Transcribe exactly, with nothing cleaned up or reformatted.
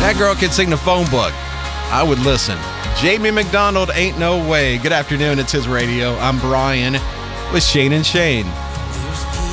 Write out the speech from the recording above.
That girl can sing the phone book. I would listen. Jamie McDonald, Ain't No Way. Good afternoon. It's his radio. I'm Brian with Shane and Shane.